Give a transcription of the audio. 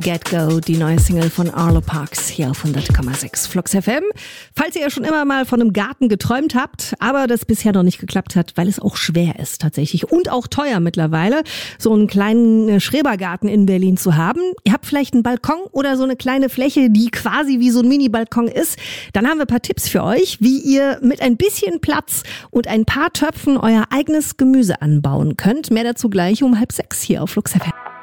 Get Go, die neue Single von Arlo Parks hier auf 100,6 Flux FM. Falls ihr ja schon immer mal von einem Garten geträumt habt, aber das bisher noch nicht geklappt hat, weil es auch schwer ist tatsächlich und auch teuer mittlerweile, so einen kleinen Schrebergarten in Berlin zu haben. Ihr habt vielleicht einen Balkon oder so eine kleine Fläche, die quasi wie so ein Mini-Balkon ist. Dann haben wir ein paar Tipps für euch, wie ihr mit ein bisschen Platz und ein paar Töpfen euer eigenes Gemüse anbauen könnt. Mehr dazu gleich um 5:30 hier auf Flux FM.